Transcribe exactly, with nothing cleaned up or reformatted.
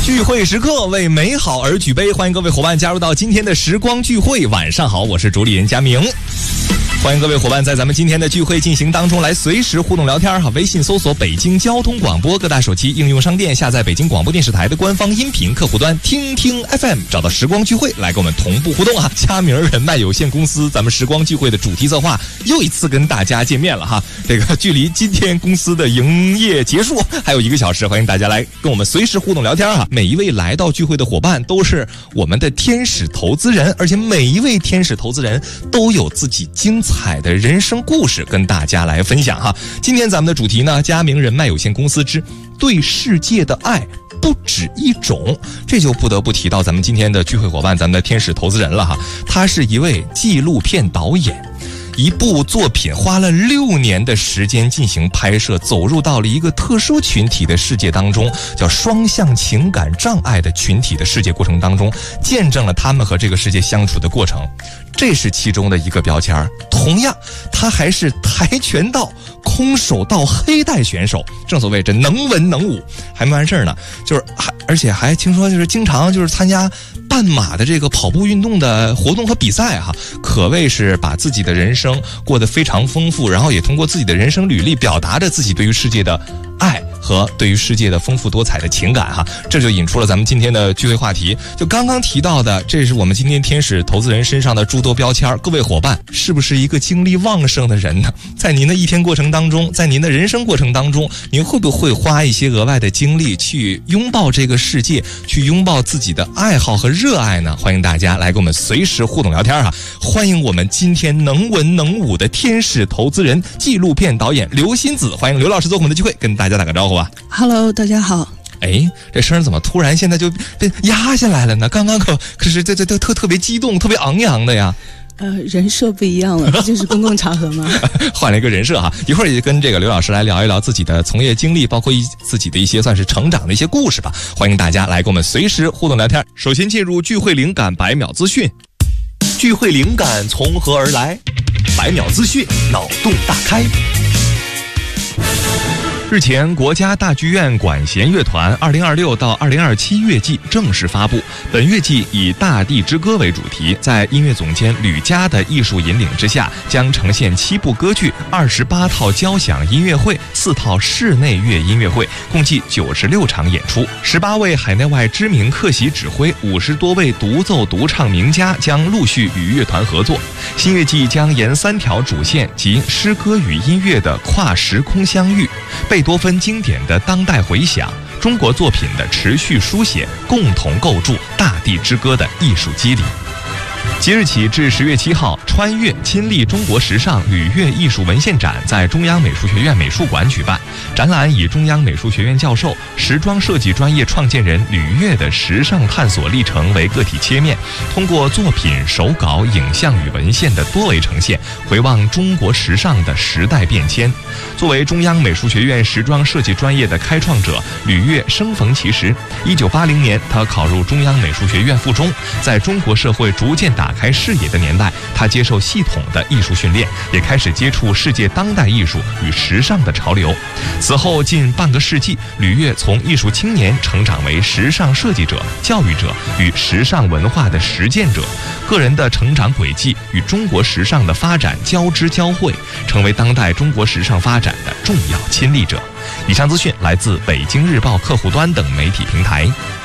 聚会时刻为美好而举杯，欢迎各位伙伴加入到今天的时光聚会。晚上好，我是主理人佳明。欢迎各位伙伴在咱们今天的聚会进行当中来随时互动聊天哈。微信搜索北京交通广播，各大手机应用商店下载北京广播电视台的官方音频客户端听听 F M， 找到时光聚会来跟我们同步互动哈。佳明人脉有限公司咱们时光聚会的主题策划又一次跟大家见面了哈。这个距离今天公司的营业结束还有一个小时，欢迎大家来跟我们随时互动聊天哈。每一位来到聚会的伙伴都是我们的天使投资人，而且每一位天使投资人都有自己精彩的人生故事跟大家来分享哈。今天咱们的主题呢，佳明人脉有限公司之对世界的爱不止一种，这就不得不提到咱们今天的聚会伙伴，咱们的天使投资人了哈。他是一位纪录片导演，一部作品花了六年的时间进行拍摄，走入到了一个特殊群体的世界当中，叫双向情感障碍的群体的世界过程当中，见证了他们和这个世界相处的过程，这是其中的一个标签。同样他还是跆拳道空手道黑带选手，正所谓这能文能武。还没完事儿呢，就是还而且还听说就是经常就是参加半马的这个跑步运动的活动和比赛哈，可谓是把自己的人生过得非常丰富，然后也通过自己的人生履历表达着自己对于世界的爱和对于世界的丰富多彩的情感哈。这就引出了咱们今天的聚会话题，就刚刚提到的，这是我们今天天使投资人身上的诸多标签。各位伙伴是不是一个精力旺盛的人呢？在您的一天过程当中，在您的人生过程当中，您会不会花一些额外的精力去拥抱这个世界，去拥抱自己的爱好和热爱呢？欢迎大家来跟我们随时互动聊天哈。欢迎我们今天能文能武的天使投资人纪录片导演刘欣子，欢迎刘老师做我们的聚会，跟大家打个招呼吧。 Hello， 大家好。 哎，这声怎么突然现在就被压下来了呢？刚刚可可是这这这特特别激动，特别昂扬的呀。 呃，人设不一样了，这就是公共场合吗？ 换了一个人设哈，一会儿也跟这个刘老师来聊一聊自己的从业经历，包括一自己的一些算是成长的一些故事吧。欢迎大家来跟我们随时互动聊天。首先进入聚会灵感百秒资讯。聚会灵感从何而来？百秒资讯，脑洞大开。日前，国家大剧院管弦乐团二零二六到二零二七乐季正式发布。本乐季以《大地之歌》为主题，在音乐总监吕嘉的艺术引领之下，将呈现七部歌剧、二十八套交响音乐会、四套室内乐音乐会，共计九十六场演出。十八位海内外知名客席指挥，五十多位独奏独唱名家将陆续与乐团合作。新乐季将沿三条主线，即诗歌与音乐的跨时空相遇，贝多芬经典的当代回响，中国作品的持续书写，共同构筑《大地之歌》的艺术基底。即日起至十月七号，穿越亲历中国时尚旅乐艺术文献展在中央美术学院美术馆举办。展览以中央美术学院教授、时装设计专业创建人吕乐的时尚探索历程为个体切面，通过作品、手稿、影像与文献的多维呈现，回望中国时尚的时代变迁。作为中央美术学院时装设计专业的开创者，吕乐生逢其时。一九八零年，他考入中央美术学院附中，在中国社会逐渐打开视野的年代，他接受系统的艺术训练，也开始接触世界当代艺术与时尚的潮流。此后近半个世纪，吕乐从艺术青年成长为时尚设计者、教育者与时尚文化的实践者，个人的成长轨迹与中国时尚的发展交织交汇，成为当代中国时尚发展的重要亲历者。以上资讯来自北京日报客户端等媒体平台。